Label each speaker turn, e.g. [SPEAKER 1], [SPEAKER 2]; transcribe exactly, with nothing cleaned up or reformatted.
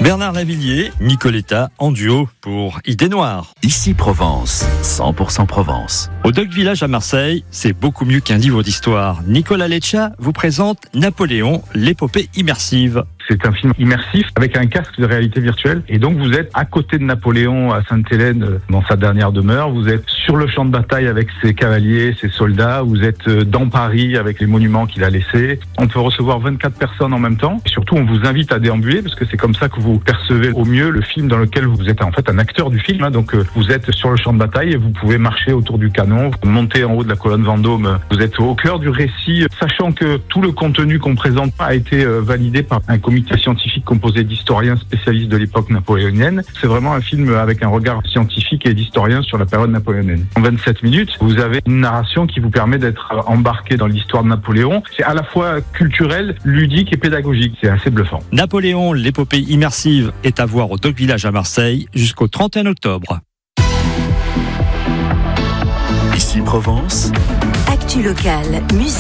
[SPEAKER 1] Bernard Lavilliers, Nicoletta en duo pour Idée Noire.
[SPEAKER 2] Ici Provence, cent pour cent Provence.
[SPEAKER 1] Au Doc Village à Marseille, c'est beaucoup mieux qu'un livre d'histoire. Nicolas Leccia vous présente Napoléon, l'épopée immersive.
[SPEAKER 3] C'est un film immersif avec un casque de réalité virtuelle. Et donc vous êtes à côté de Napoléon à Sainte-Hélène dans sa dernière demeure. Vous êtes sur le champ de bataille avec ses cavaliers, ses soldats. Vous êtes dans Paris avec les monuments qu'il a laissés. On peut recevoir vingt-quatre personnes en même temps. Et surtout, on vous invite à déambuler parce que c'est comme ça que vous percevez au mieux le film dans lequel vous êtes en fait un acteur du film. Donc vous êtes sur le champ de bataille et vous pouvez marcher autour du canon, vous montez en haut de la colonne Vendôme. Vous êtes au cœur du récit, sachant que tout le contenu qu'on présente a été validé par un comité scientifique composé d'historiens spécialistes de l'époque napoléonienne. C'est vraiment un film avec un regard scientifique et d'historien sur la période napoléonienne. En vingt-sept minutes, vous avez une narration qui vous permet d'être embarqué dans l'histoire de Napoléon. C'est à la fois culturel, ludique et pédagogique. C'est assez bluffant.
[SPEAKER 1] Napoléon, l'épopée immersive est à voir au Doc Village à Marseille jusqu'au trente et un octobre.
[SPEAKER 2] Ici Provence.
[SPEAKER 4] Actu locale, musique.